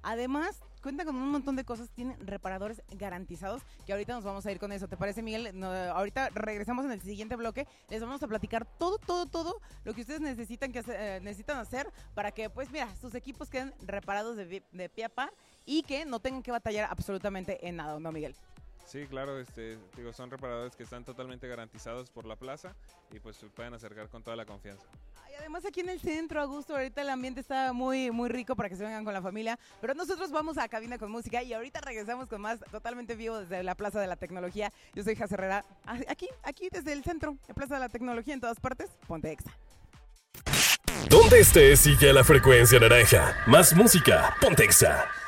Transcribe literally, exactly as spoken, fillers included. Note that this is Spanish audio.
Además, cuenta con un montón de cosas, tienen reparadores garantizados, que ahorita nos vamos a ir con eso. ¿Te parece, Miguel? No, ahorita regresamos en el siguiente bloque, les vamos a platicar todo, todo, todo lo que ustedes necesitan, que hacer, eh, necesitan hacer para que, pues mira, sus equipos queden reparados de, de pie a pa y que no tengan que batallar absolutamente en nada, ¿no, Miguel? Sí, claro, este, digo, son reparadores que están totalmente garantizados por la plaza y pues se pueden acercar con toda la confianza. Y además aquí en el centro, a gusto, ahorita el ambiente está muy, muy rico para que se vengan con la familia, pero nosotros vamos a Cabina con Música y ahorita regresamos con más totalmente vivo desde la Plaza de la Tecnología. Yo soy Jaz Herrera, aquí, aquí desde el centro, en Plaza de la Tecnología en todas partes, ponte Exa. Donde estés, sigue la frecuencia naranja. Más música, ponte Exa.